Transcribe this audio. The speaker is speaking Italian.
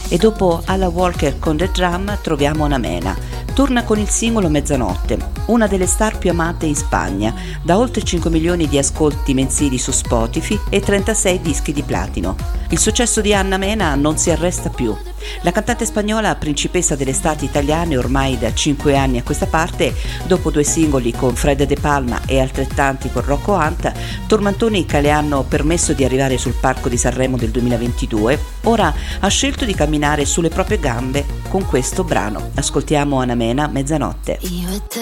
E dopo Alla Walker con The Drum troviamo Ana Mena. Torna con il singolo Mezzanotte, una delle star più amate in Spagna, da oltre 5 milioni di ascolti mensili su Spotify e 36 dischi di platino. Il successo di Ana Mena non si arresta più. La cantante spagnola, principessa delle estati italiane ormai da 5 anni a questa parte, dopo 2 singoli con Fred De Palma e altrettanti con Rocco Hunt, tormentoni che le hanno permesso di arrivare sul palco di Sanremo del 2022, ora ha scelto di camminare sulle proprie gambe con questo brano. Ascoltiamo Ana Mena, Mezzanotte. Io e te